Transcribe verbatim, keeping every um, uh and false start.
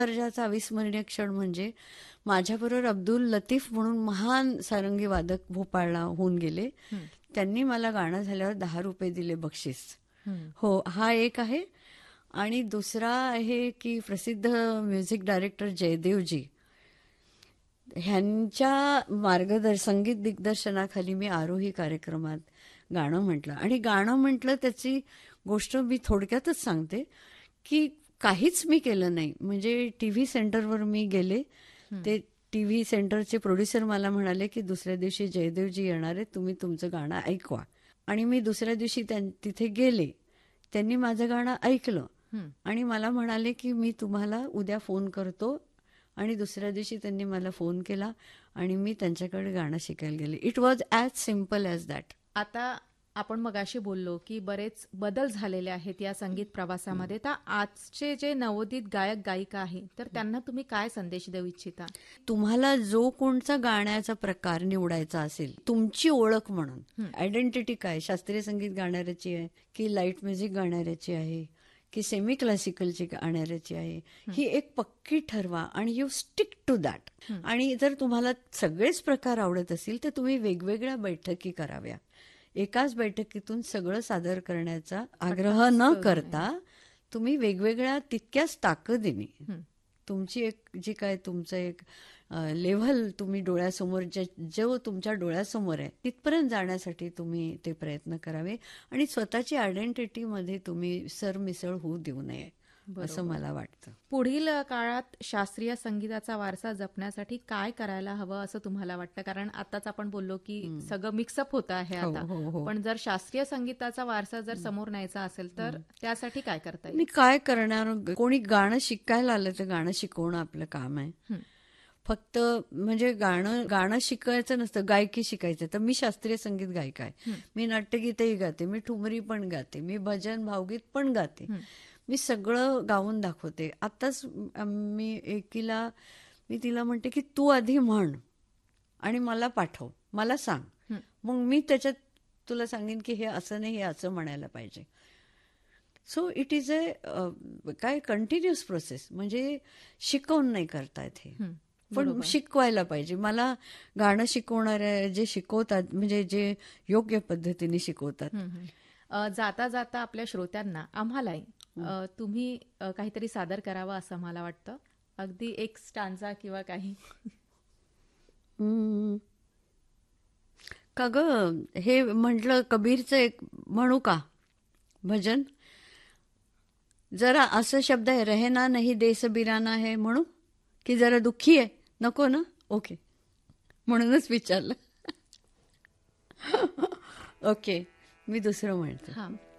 दर्जाचा अविस्मरणीय क्षण म्हणजे माझ्याबरोबर अब्दुल लतीफ म्हणून महान सारंगी वादक भोपाळला होऊन गेले. त्यांनी मला गाणं झाल्यावर दहा रुपये दिले बक्षीस. हो, हा एक आहे. आणि दुसरा आहे की प्रसिद्ध म्युझिक डायरेक्टर जयदेवजी ह्यांच्या मार्गदर्शन संगीत दिग्दर्शनाखाली मी आरोही कार्यक्रमात गाणं म्हटलं. आणि गाणं म्हटलं त्याची गोष्ट मी थोडक्यातच सांगते की काहीच मी केलं नाही. म्हणजे टीव्ही सेंटरवर मी गेले, ते टीव्ही सेंटरचे प्रोड्युसर मला म्हणाले की दुसऱ्या दिवशी जयदेवजी येणार आहेत, तुम्ही तुमचं गाणं ऐकवा. आणि मी दुसऱ्या दिवशी तिथे गेले, त्यांनी माझं गाणं ऐकलं आणि मला म्हणाले की मी तुम्हाला उद्या फोन करतो. आणि दुसऱ्या दिवशी त्यांनी मला फोन केला आणि मी त्यांच्याकडे गाणं शिकायला गेले. It was as simple as that. आता आपण मगाशी बोललो की बरेच बदल झालेले आहेत या संगीत प्रवासामध्ये, तर आजचे जे नवोदित गायक गायिका आहे तर त्यांना तुम्ही काय संदेश देऊ इच्छिता? तुम्हाला जो कोणचा गाण्याचा प्रकार निवडायचा असेल, तुमची ओळख म्हणून आयडेंटिटी काय, शास्त्रीय संगीत गाणाऱ्याची आहे की लाईट म्युझिक गाणाऱ्याची आहे की सेमी क्लासिकलची गाणाऱ्याची आहे, ही एक पक्की ठरवा आणि यू स्टिक टू दॅट. आणि जर तुम्हाला सगळेच प्रकार आवडत असतील तर तुम्ही वेगवेगळ्या बैठकी कराव्या. एकाच बैठकीतून सगळं सादर करण्याचा आग्रह न करता तुम्ही वेगवेगळ्या तितक्याच ताकदीने तुमची एक जी काय तुमचं एक लेव्हल तुम्ही डोळ्यासमोर जे जो तुमच्या डोळ्यासमोर आहे तिथपर्यंत जाण्यासाठी तुम्ही ते प्रयत्न करावे. आणि स्वतःची आयडेंटिटीमध्ये तुम्ही सरमिसळ होऊ देऊ नये असं मला वाटतं. पुढील काळात शास्त्रीय संगीताचा वारसा जपण्यासाठी काय करायला हवं असं तुम्हाला वाटतं? कारण आताच आपण बोललो की सगळं मिक्सअप होतं आहे आता, पण जर शास्त्रीय संगीताचा वारसा जर समोर न्यायचा असेल तर त्यासाठी काय करता येईल? मी काय करणार, कोणी गाणं शिकायला आलं तर गाणं शिकवणं आपलं काम आहे. फक्त म्हणजे गाणं गाणं शिकायचं नसतं, गायकी शिकायचं. तर मी शास्त्रीय संगीत गायिका आहे, मी नाट्यगीतही गाते, मी ठुमरी पण गाते, मी भजन भावगीत पण गाते, मी सगळं गाऊन दाखवते. आताच मी एकीला मी तिला म्हणते की तू आधी म्हण आणि मला पाठव, मला सांग, मग मी त्याच्यात तुला सांगेन की हे असं नाही, हे असं म्हणायला पाहिजे. सो इट इज अ काय कंटिन्युअस प्रोसेस. म्हणजे शिकवून नाही करता येत हे, पण शिकवायला पाहिजे. मला गाणं शिकवणारे जे शिकवतात म्हणजे जे योग्य पद्धतीने शिकवतात. जाता जाता आपल्या श्रोत्यांना आम्हालाही तुम्ही काहीतरी सादर करावं असं मला वाटतं. अगदी एक स्टांजा किंवा काही. का ग, हे म्हटलं कबीरचं एक म्हणू का भजन? जरा असं शब्द आहे, रहेना नाही देस बिराना है, म्हणू की जरा दुःखी आहे? नको ना? ओके, म्हणूनच विचारलं. ओके, मी दुसरं म्हणते.